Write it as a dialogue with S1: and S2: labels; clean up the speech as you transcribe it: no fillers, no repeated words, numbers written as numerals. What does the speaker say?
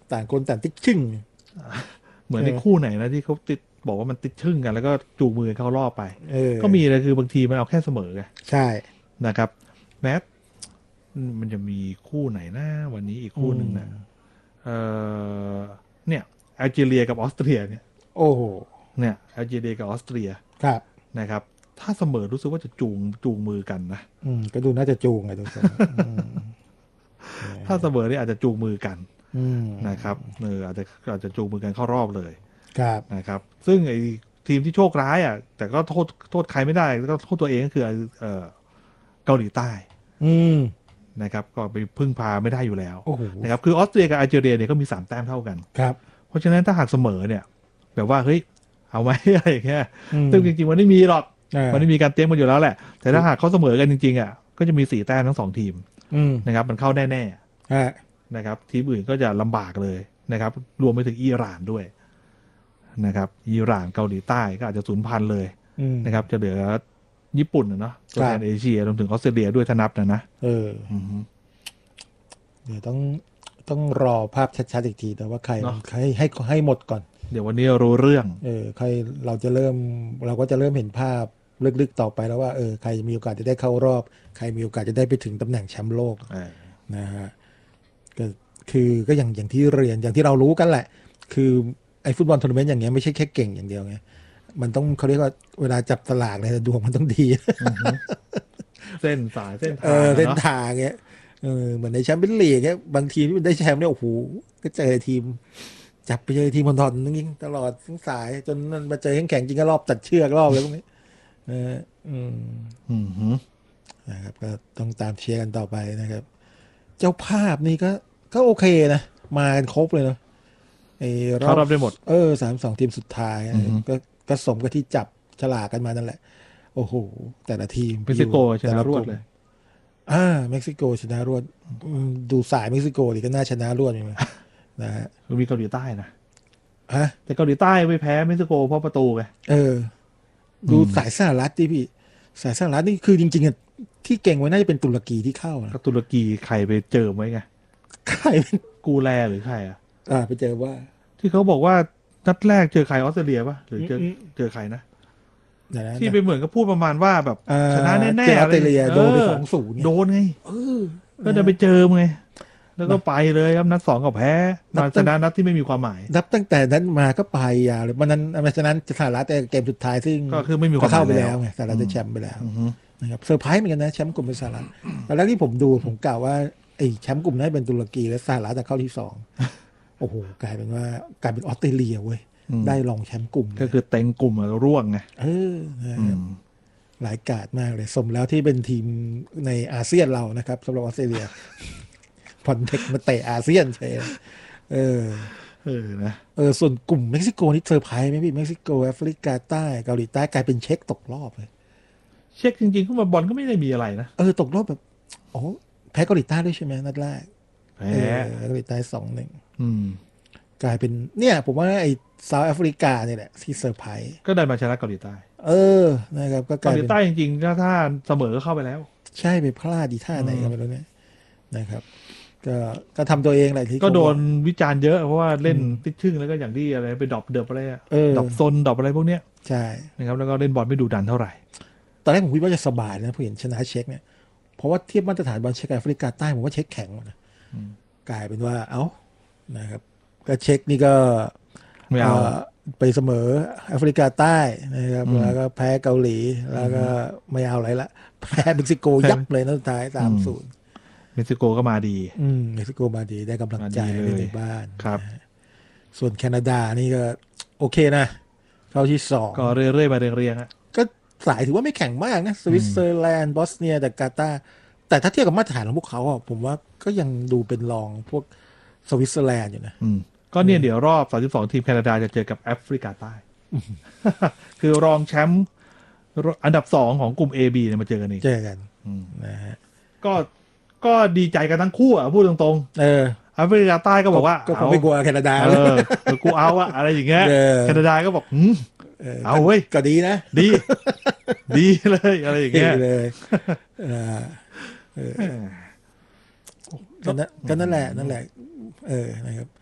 S1: ต่างคนต่างติ๊กชึ่ง
S2: เหมือนในคู่ไหนนะที่เขาติดบอกว่ามันติดชึ่งกันแล้วก็จูงมือเข้ารอบไปก็มีเลยคือบางทีมันเอาแค่เสมอไง
S1: ใช่
S2: นะครับแม้มันจะมีคู่ไหนนะวันนี้อีกคู่หนึ่งนะเนี่ยแอลจีเรียกับออสเตรียเนี่ย
S1: โอ้โห
S2: เนี่ยแอลจีเรียกับออสเตรีย
S1: ครับ
S2: นะครับถ้าเสมอรู้สึกว่าจะจูงมือกันนะ
S1: ก็ดูน่าจะจูงไงทุกคน
S2: ถ้าเสมอเนี่ยอาจจะจูงมือกันนะครับอาจจะจูงมือกันเข้ารอบเลยนะครับซึ่งไอ้ทีมที่โชคร้ายอ่ะแต่ก็โทษใครไม่ได้ก็โทษตัวเองก็คือเกาหลีใต้นะครับก็ไปพึ่งพาไม่ได้อยู่แล้วนะครับคือออสเตรียกับอัลจีเรียเนี่ยก็มี3 แต้มเท่ากัน
S1: ครับ
S2: เพราะฉะนั้นถ้าหากเสมอเนี่ยแบบว่าเฮ้ยเอาไหมอะไรอย่างเงี้ยซึ่งจริงๆมันไม่มีหรอกมันไม่มีการเตรียมกันอยู่แล้วแหละแต่ถ้าหากเขาเสมอกันจริงๆอ่ะก็จะมี4 แต้มทั้ง2 ทีมนะครับมันเข้าแน่ๆนะครับทีมอื่นก็จะลำบากเลยนะครับรวมไปถึงอิหร่านด้วยนะครับอิหร่านเกาหลีใต้ก็อาจจะสูญพันธุ์เลยนะครับจะเหลือญี่ปุ่นเนาะตัวแทนเอเชียรวมถึงออสเตรเลียด้วยถ้านับนะ
S1: เดี๋ยวต้องรอภาพชัดๆอีกทีแต่ว่าใครให้หมดก่อน
S2: เดี๋ยววันนี้รู้เรื่อง
S1: ใครเราก็จะเริ่มเห็นภาพลึกๆต่อไปแล้วว่าใครมีโอกาสจะได้เข้ารอบใครมีโอกาสจะได้ไปถึงตำแหน่งแชมป์โลกนะฮะก็อย่างที่เรียนอย่างที่เรารู้กันแหละคือไอ้ฟุตบอลทัวร์นาเมนต์อย่างเงี้ยไม่ใช่แค่เก่งอย่างเดียวไงมันต้องเขาเรียกว่าเวลาจับสลากเนี่ยดวงมันต้องดี
S2: เส้นสายเส้น
S1: ทางเงี้ยเหมือนในแชมเปี้ยนลีกเงี้ยบางทีที่มันได้แชมป์เนี่ยโอ้โหก็เจอทีมจับไปเจอทีมทอนๆนึงตลอดทั้งสายจนมันมาเจอแข่งจริงก็รอบตัดเชือกรอบแล้วพวกนี้นะครับก็ต้องตามเชียร์กันต่อไปนะครับเจ้าภาพนี่ก็โอเคนะมากันครบเลยเนาะ
S2: เข้ารอบได้หมด
S1: 32 ทีมสุดท้ายก็สมกับที่จับฉลากกันมานั่นแหละโอ้โหแต่ละทีม
S2: เม็กซิโกชนะรวดเลย
S1: เม็กซิโกชนะรวดดูสายเม็กซิโกดิก็น่าชนะรวดอยู่นะฮะ
S2: มีเกาหลีใต้นะแต่เกาหลีใต้ไปแพ้เม็กซิโกเพราะประตูไง
S1: ดูสายสหรัฐดิพี่สายสหรัฐนี่คือจริงๆที่เก่งไว้น่าจะเป็นตุรกีที่เข้านะ
S2: ตุรกีใครไปเจอไว้ไง
S1: ใครเป็น
S2: กูแลหรือใคร
S1: ไปเจอว่า
S2: ที่เขาบอกว่านัดแรกเจอใครออสเตรเลียป่ะหรือเจอใครนะที่ไปเหมือนกับพูดประมาณว่าแบบชนะแน่ๆ
S1: ออสเตรเลียโดนไป2-0
S2: โดนไงก็จะไปเจอไงแล้วก็ไปเลยครับนัด2ก็แพ้มาชนะนัดที่ไม่มีความหมาย
S1: นับตั้งแต่นั้นมาก็ไปยาวเลยวันนั้นสหรัฐแต่เกมสุดท้ายซึ่ง
S2: ก็คือไม่มีความหมาย
S1: เข้าไปแล้วไงสหรัฐได้แชมป์ไปแล้วนะครับเซอร์ไพรส์เหมือนกันนะแชมป์กลุ่มเป็นสหรัฐตอนแรกที่ผมกล่าวว่าไอ้แชมป์กลุ่มนั้นเป็นตุรกีและสหรัฐจะเข้าที่2โอ้โหกลายเป็นออสเตรเลียเว้ยได้รองแชมป์กลุ่ม
S2: ก็คือเต็งกลุ่มร่วงไง
S1: หลายกาดมากเลยสมแล้วที่เป็นทีมในอาเซียนเรานะครับสำหรับออสเตรเลียพอนเทคมาเตะอาเซียนใช่
S2: นะ
S1: ส่วนกลุ่มเม็กซิโกนี่เซอร์ไพรส์ไหมพี่เม็กซิโกแอฟริกาใต้เกาหลีใต้กลายเป็นเช็คตกรอบเลย
S2: เช็คจริงๆเข้ามาบอลก็ไม่ได้มีอะไรนะ
S1: ตกรอบแบบแพ้เกาหลีใต้ด้วยใช่ไหมนัดแรก
S2: แพ้
S1: เกาหลีใต้2-1กลายเป็นเนี่ยผมว่าไอ้เซาท์แอฟริกาเนี่ยแหละที่เซอร์ไพรส์
S2: ก็ได้มาชนะเกาหลีใต้
S1: นะครับก็
S2: เกาหลีใต้จริงๆถ้าเสมอก็เข้าไปแล้ว
S1: ใช่ไปพลาดดีท่าไหนก็ไม่รู้เนี่ยนะครับก็ทำตัวเองแหละที่
S2: ก็โดนวิจารณ์เยอะเพราะว่าเล่นติดชึ่งแล้วก็อย่างที่อะไรไปดรอปอะไรดรอปซนดรอปอะไรพวกเนี้ย
S1: ใช่
S2: นะครับแล้วก็เล่นบอลไม่ดูดันเท่าไหร่
S1: ตอนแรกผมคิดว่าจะสบายนะพอเห็นชนะเช็คเนี่ยเพราะว่าเทียบมาตรฐานบอลเช็คแอฟริกาใต้ผมว่าเช็คแข็งนะกลายเป็นว่านะครับก็เช็คนี่ก็
S2: ไม่เอา
S1: ไปเสมอแอฟริกาใต้นะครับแล้วก็แพ้เกาหลีแล้วก็ไม่เอาอะไรละแพ้เม็กซิโกยับเลยนะสุดท้าย3-0
S2: เม็กซิโกก็มาดี
S1: เม็กซิโกมาดีได้กำลังใจในบ้าน
S2: ครับ
S1: ส่วนแคนาดานี่ก็โอเคนะเข้าที่2
S2: ก็เรื่อยๆมาเรียงๆ
S1: ก็สายถือว่าไม่แข็งมากนะสวิตเซอร์แลนด์บอสเนียแต่กาตาร์แต่ถ้าเทียบกับมาตรฐานของพวกเขาผมว่าก็ยังดูเป็นรองพวกสวิตเซอร์แลนด์อยู่นะ
S2: ก็เนี่ยเดี๋ยวรอบ32ทีมแคนาดาจะเจอกับแอฟริกาใต้ คือรองแชมป์อันดับ2ของกลุ่ม AB เนี่ยมาเจอกันเอง
S1: เจอกันนะฮะ
S2: ก็ดีใจกันทั้งคู่พูดตรงๆแอฟริกาใต้ก็บอกว่า
S1: ก็คงไม่กลัวแคนาดา
S2: กูเอาอะไรอย่างเงี้ยแคนาดาก็บอกเอาเว้ย
S1: ก็ดีนะ
S2: ดีเลยอะไรอย่างเงี้ย
S1: เลยก็นั่นแหละนะครับ